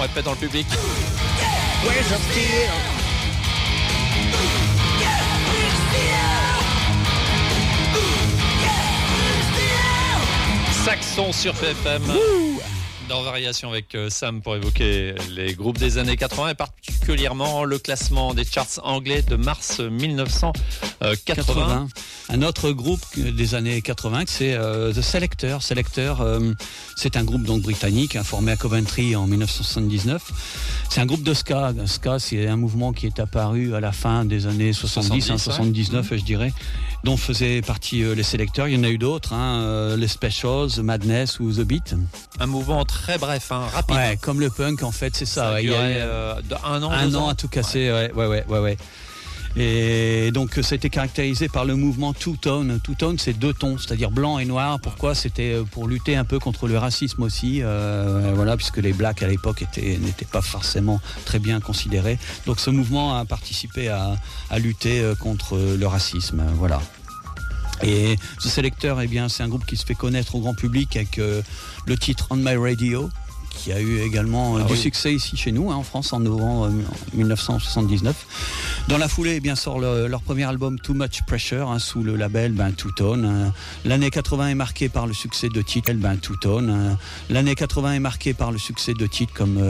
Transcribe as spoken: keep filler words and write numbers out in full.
répète dans le public. Where's your fear? Saxon sur F M. Wouh, dans Variation avec Sam pour évoquer les groupes des années quatre-vingts et particulièrement le classement des charts anglais de mars dix-neuf cent quatre-vingts. Un autre groupe des années quatre-vingts, c'est euh, The Selecter. Selecter, euh, c'est un groupe donc britannique hein, formé à Coventry en dix-neuf cent soixante-dix-neuf. C'est un groupe de ska. Ska, c'est un mouvement qui est apparu à la fin des années soixante-dix, soixante-dix, hein, soixante-dix-neuf, ouais. Je dirais, dont faisaient partie euh, les Selecteurs. Il y en a eu d'autres, hein, euh, les Specials, Madness ou The Beat. Un mouvement très bref, hein, rapide. Ouais, comme le punk en fait, c'est ça. Ça ouais, a il y a duré eu, euh, un an, un deux an ans. à tout casser. Ouais, ouais, ouais, ouais. ouais. Et donc ça a été caractérisé par le mouvement two-tone. Two-tone, c'est deux tons, c'est-à-dire blanc et noir. Pourquoi ? C'était pour lutter un peu contre le racisme aussi, euh, voilà, puisque les blacks à l'époque étaient, n'étaient pas forcément très bien considérés. Donc ce mouvement a participé à, à lutter contre le racisme, voilà. Et The Selecter, eh bien, c'est un groupe qui se fait connaître au grand public avec euh, le titre On My Radio, qui a eu également euh, ah du oui. succès ici chez nous, hein, en France, en novembre euh, dix-neuf cent soixante-dix-neuf. Dans la foulée, eh bien, sort le, leur premier album Too Much Pressure, hein, sous le label ben, Two Tone. Hein. L'année quatre-vingts est marquée par le succès de titres ben, Two Tone. Hein. L'année quatre-vingts est marquée par le succès de titres comme euh,